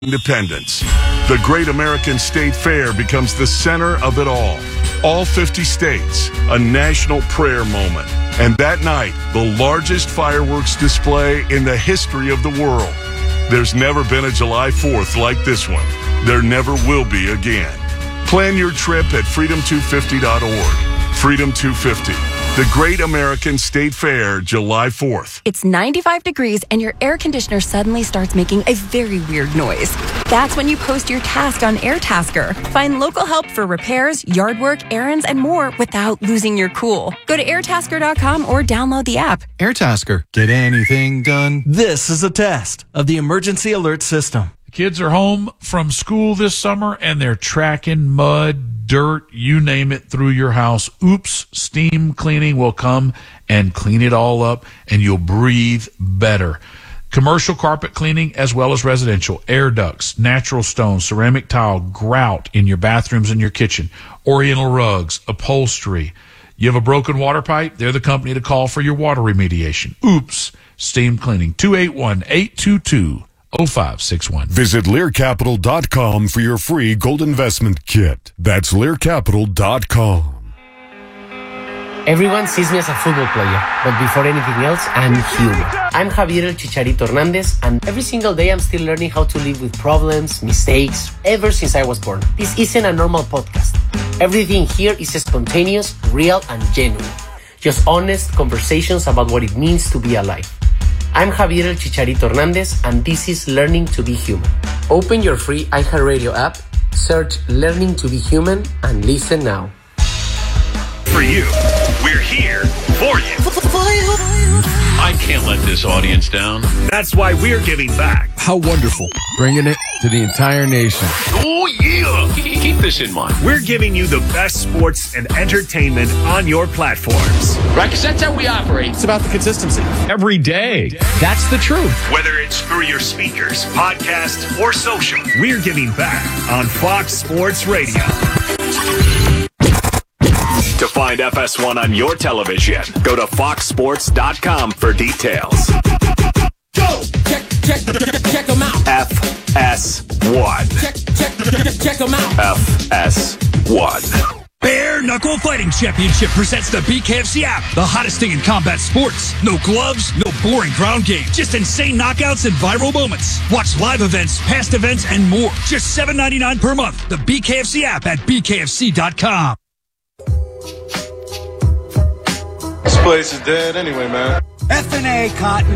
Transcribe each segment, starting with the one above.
Independence. The Great American State Fair becomes the center of it all. All 50 states, a national prayer moment. And that night, the largest fireworks display in the history of the world. There's never been a July 4th like this one. There never will be again. Plan your trip at freedom250.org. Freedom 250. The Great American State Fair, July 4th. It's 95 degrees and your air conditioner suddenly starts making a very weird noise. That's when you post your task on AirTasker. Find local help for repairs, yard work, errands, and more without losing your cool. Go to airtasker.com or download the app. AirTasker. Get anything done? This is a test of the emergency alert system. Kids are home from school this summer and they're tracking mud, dirt, you name it, through your house. Oops, Steam Cleaning will come and clean it all up and you'll breathe better. Commercial carpet cleaning as well as residential, air ducts, natural stone, ceramic tile, grout in your bathrooms and your kitchen, oriental rugs, upholstery. You have a broken water pipe? They're the company to call for your water remediation. Oops, Steam Cleaning, 281-822-0561. Visit LearCapital.com for your free gold investment kit. That's LearCapital.com. Everyone sees me as a football player, but before anything else, I'm human. I'm Javier El Chicharito Hernandez, and every single day I'm still learning how to live with problems, mistakes, ever since I was born. This isn't a normal podcast. Everything here is spontaneous, real, and genuine. Just honest conversations about what it means to be alive. I'm Javier El Chicharito Hernandez, and this is Learning to be Human. Open your free iHeartRadio app, search Learning to be Human, and listen now. For you, we're here for you. I can't let this audience down. That's why we're giving back. How wonderful. Bringing it to the entire nation. Oh, yeah. Keep this in mind. We're giving you the best sports and entertainment on your platforms. Right, because that's how we operate. It's about the consistency. Every day. That's the truth. Whether it's through your speakers, podcast, or social, we're giving back on Fox Sports Radio. To find FS1 on your television, go to foxsports.com for details. Go! Check them out. FS1. Check them out. FS1. Bare Knuckle Fighting Championship presents the BKFC app, the hottest thing in combat sports. No gloves, no boring ground game, just insane knockouts and viral moments. Watch live events, past events, and more. Just $7.99 per month. The BKFC app at bkfc.com. This place is dead anyway, man. F&A, Cotton,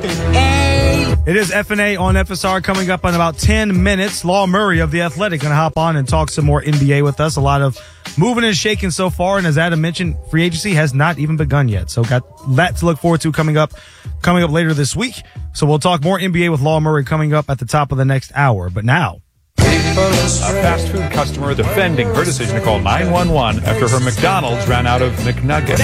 F&A. It is F&A on FSR coming up in about 10 minutes. Law Murray of The Athletic going to hop on and talk some more NBA with us. A lot of moving and shaking so far, and as Adam mentioned, free agency has not even begun yet. So got that to look forward to coming up later this week. So we'll talk more NBA with Law Murray coming up at the top of the next hour. But now, a fast food customer defending her decision to call 911 after her McDonald's ran out of McNuggets.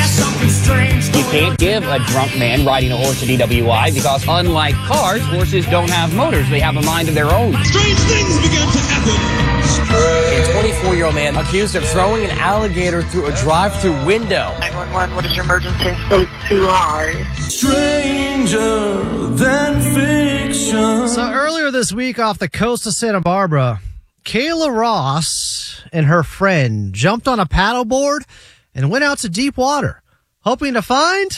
You can't give a drunk man riding a horse a DWI because, unlike cars, horses don't have motors. They have a mind of their own. Strange things began to happen. A 24-year-old man accused of throwing an alligator through a drive-through window. 911, what is your emergency? It's too hard. Stranger than fiction. So earlier this week off the coast of Santa Barbara, Kayla Ross and her friend jumped on a paddleboard and went out to deep water, hoping to find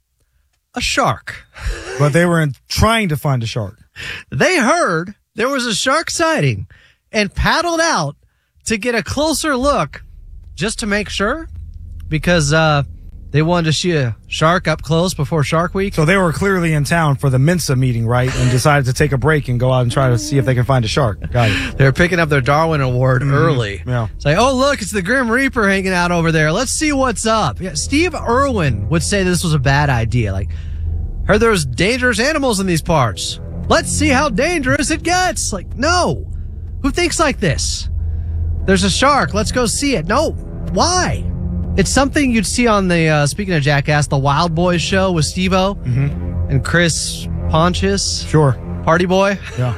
a shark. But they were trying to find a shark. They heard there was a shark sighting and paddled out to get a closer look just to make sure, because they wanted to see a shark up close before Shark Week. So they were clearly in town for the Mensa meeting, right? And decided to take a break and go out and try to see if they can find a shark. Got it. They're picking up their Darwin Award early. Yeah. It's like, oh, look, it's the Grim Reaper hanging out over there. Let's see what's up. Yeah, Steve Irwin would say this was a bad idea. Like, heard there's dangerous animals in these parts. Let's see how dangerous it gets. Like, no. Who thinks like this? There's a shark. Let's go see it. No. Why? It's something you'd see on the, speaking of Jackass, the Wild Boys show with Steve-O and Chris Pontius. Sure. Party Boy. Yeah.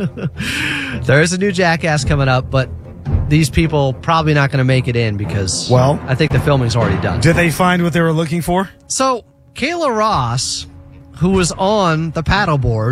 There is a new Jackass coming up, but these people probably not going to make it in because, well, I think the filming's already done. Did they find what they were looking for? So, Kayla Ross, who was on the paddleboard,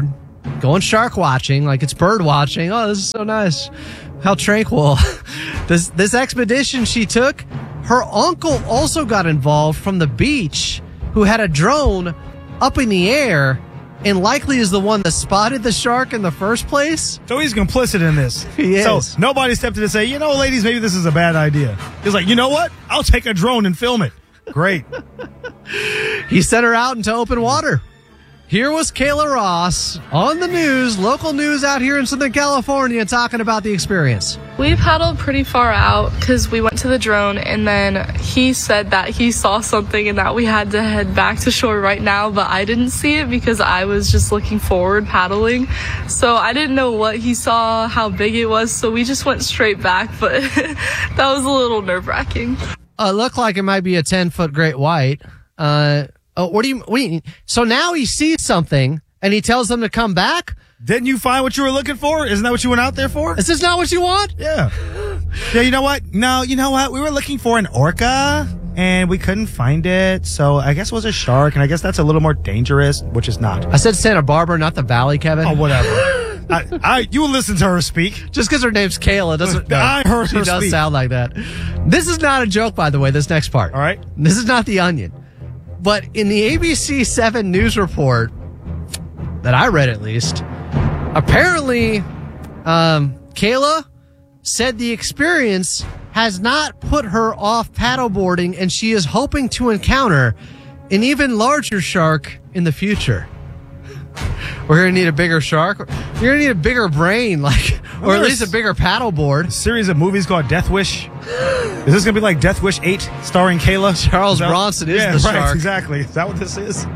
going shark watching like it's bird watching. Oh, this is so nice. How tranquil. This expedition she took, her uncle also got involved from the beach, who had a drone up in the air and likely is the one that spotted the shark in the first place. So he's complicit in this. He is. So nobody stepped in to say, ladies, maybe this is a bad idea. He's like, you know what? I'll take a drone and film it. Great. He sent her out into open water. Here was Kayla Ross on the news, local news out here in Southern California, talking about the experience. We paddled pretty far out because we went to the drone, and then he said that he saw something and that we had to head back to shore right now, but I didn't see it because I was just looking forward paddling. So I didn't know what he saw, how big it was, so we just went straight back, but that was a little nerve-wracking. It looked like it might be a 10-foot great white. What do you mean? So now he sees something and he tells them to come back? Didn't you find what you were looking for? Isn't that what you went out there for? Is this not what you want? Yeah. Yeah, you know what? No, you know what? We were looking for an orca and we couldn't find it. So I guess it was a shark, and I guess that's a little more dangerous, which is not. I said Santa Barbara, not the Valley, Kevin. Oh, whatever. You listen to her speak. Just because her name's Kayla doesn't. I heard her She does speak. sound like that. This is not a joke, by the way, this next part. All right. This is not The Onion. But in the ABC 7 news report that I read, at least, apparently Kayla said the experience has not put her off paddleboarding, and she is hoping to encounter an even larger shark in the future. We're going to need a bigger shark. You're going to need a bigger brain, or at least a bigger paddleboard. A series of movies called Death Wish. Is this going to be like Death Wish 8 starring Kayla? Charles Bronson is the shark. Right, exactly. Is that what this is?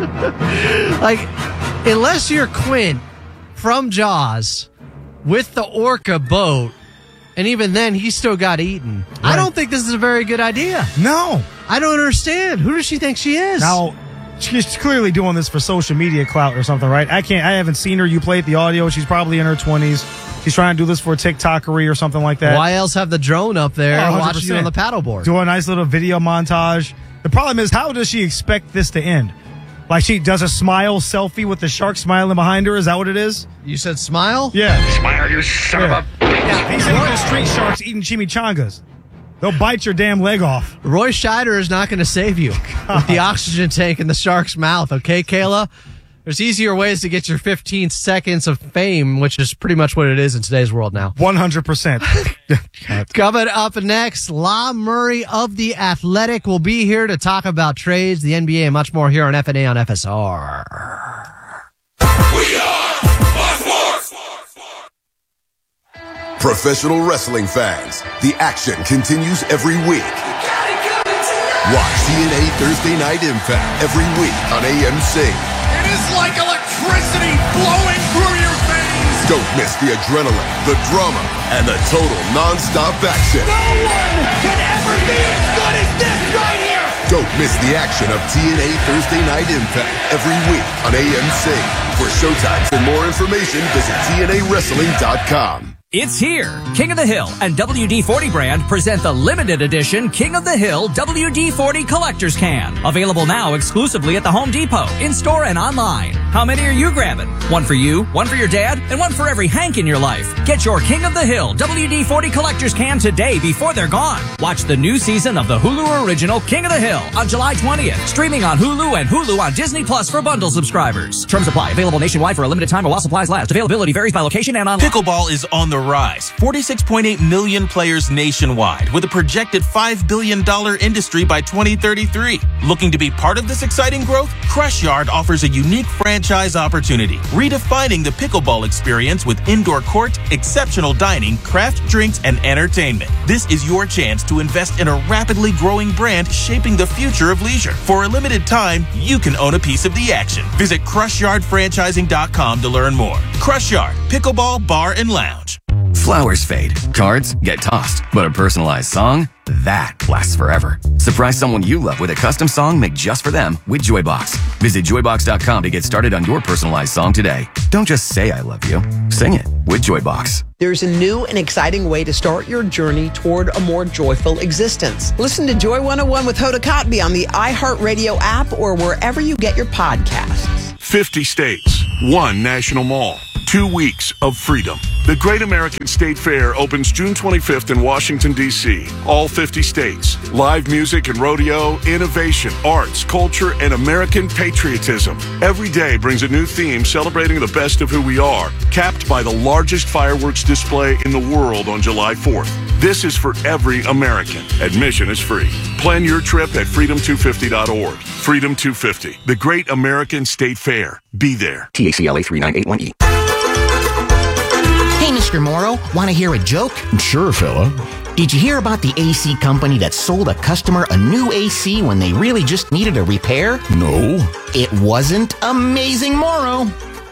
Unless you're Quint from Jaws with the orca boat, and even then he still got eaten. Right. I don't think this is a very good idea. No. I don't understand. Who does she think she is? Now, she's clearly doing this for social media clout or something, right? I haven't seen her. You played the audio. She's probably in her 20s. She's trying to do this for TikTokery or something like that. Why else have the drone up there watching you on the paddleboard? Do a nice little video montage. The problem is, how does she expect this to end? Like, she does a smile selfie with the shark smiling behind her? Is that what it is? You said smile? Yeah. Smile, you son of a... Yeah, basically the street sharks eating chimichangas. They'll bite your damn leg off. Roy Scheider is not going to save you with the oxygen tank in the shark's mouth, okay, Kayla? There's easier ways to get your 15 seconds of fame, which is pretty much what it is in today's world now. 100%. Coming up next, La Murray of The Athletic will be here to talk about trades, the NBA, and much more here on FNA on FSR. We are Fox Sports! Professional wrestling fans, the action continues every week. Watch TNA Thursday Night Impact every week on AMC. It is like electricity flowing through your veins. Don't miss the adrenaline, the drama, and the total non-stop action. No one can ever be as good as this right here. Don't miss the action of TNA Thursday Night Impact every week on AMC. For showtimes and more information, visit TNAWrestling.com. It's here. King of the Hill and WD-40 brand present the limited edition King of the Hill WD-40 Collector's Can. Available now exclusively at the Home Depot, in-store and online. How many are you grabbing? One for you, one for your dad, and one for every Hank in your life. Get your King of the Hill WD-40 Collector's Can today before they're gone. Watch the new season of the Hulu original King of the Hill on July 20th. Streaming on Hulu and Hulu on Disney Plus for bundle subscribers. Terms apply. Available nationwide for a limited time or while supplies last. Availability varies by location and online. Pickleball is on the rise. 46.8 million players nationwide, with a projected $5 billion industry by 2033. Looking to be part of this exciting growth? Crush Yard offers a unique franchise opportunity, redefining the pickleball experience with indoor court, exceptional dining, craft drinks, and entertainment. This is your chance to invest in a rapidly growing brand shaping the future of leisure. For a limited time, you can own a piece of the action. Visit CrushYardFranchising.com to learn more. Crush Yard, Pickleball Bar and Lounge. Flowers fade, cards get tossed, but a personalized song, that lasts forever. Surprise someone you love with a custom song made just for them with Joybox. Visit Joybox.com to get started on your personalized song today. Don't just say I love you, sing it with Joybox. There's a new and exciting way to start your journey toward a more joyful existence. Listen to Joy 101 with Hoda Kotb on the iHeartRadio app or wherever you get your podcasts. 50 states, 1 national mall, 2 weeks of freedom. The Great American State Fair opens June 25th in Washington, D.C. All 50 states. Live music and rodeo, innovation, arts, culture, and American patriotism. Every day brings a new theme celebrating the best of who we are, capped by the largest fireworks display in the world on July 4th. This is for every American. Admission is free. Plan your trip at freedom250.org. Freedom 250, the Great American State Fair. Be there. TACLA 3981E. Hey, Mr. Morrow, want to hear a joke? Sure, fella. Did you hear about the AC company that sold a customer a new AC when they really just needed a repair? No. It wasn't Amazing Morrow.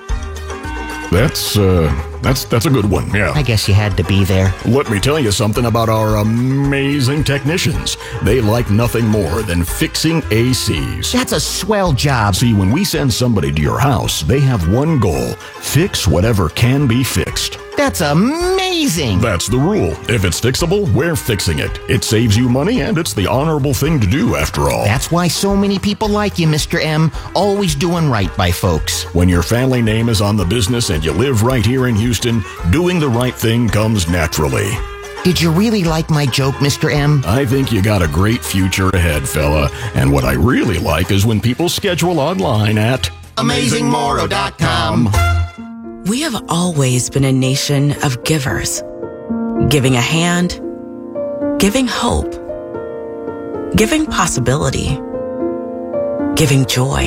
That's a good one, yeah. I guess you had to be there. Let me tell you something about our amazing technicians. They like nothing more than fixing ACs. That's a swell job. See, when we send somebody to your house, they have one goal: fix whatever can be fixed. That's amazing. That's the rule. If it's fixable, we're fixing it. It saves you money, and it's the honorable thing to do, after all. That's why so many people like you, Mr. M. Always doing right by folks. When your family name is on the business and you live right here in Houston, doing the right thing comes naturally. Did you really like my joke, Mr. M? I think you got a great future ahead, fella. And what I really like is when people schedule online at AmazingMorrow.com. We have always been a nation of givers. Giving a hand, giving hope, giving possibility, giving joy,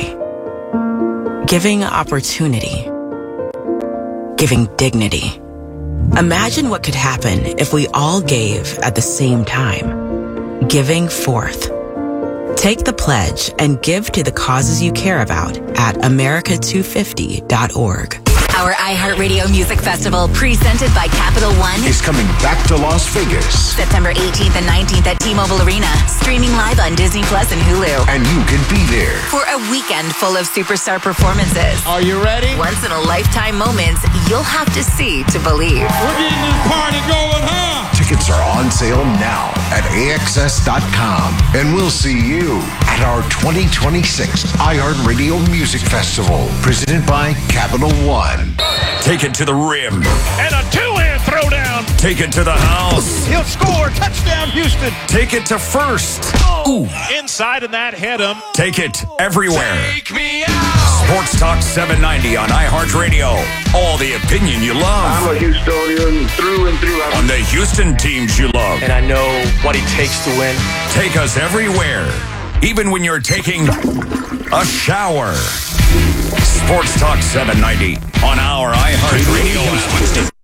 giving opportunity, giving dignity. Imagine what could happen if we all gave at the same time. Giving forth. Take the pledge and give to the causes you care about at America250.org. Our iHeartRadio Music Festival, presented by Capital One, is coming back to Las Vegas. September 18th and 19th at T-Mobile Arena. Streaming live on Disney Plus and Hulu. And you can be there for a weekend full of superstar performances. Are you ready? Once-in-a-lifetime moments you'll have to see to believe. We're getting this party going, huh? Tickets are on sale now at AXS.com. And we'll see you at our 2026 iHeartRadio Music Festival, presented by Capital One. Take it to the rim. And a two-hand throwdown. Take it to the house. He'll score. Touchdown, Houston. Take it to first. Ooh. Inside and that hit him. Take it everywhere. Take me out. Sports Talk 790 on iHeartRadio. All the opinion you love. I'm a Houstonian through and through. On the Houston teams you love. And I know what it takes to win. Take us everywhere. Even when you're taking a shower. Sports Talk 790 on our iHeartRadio app.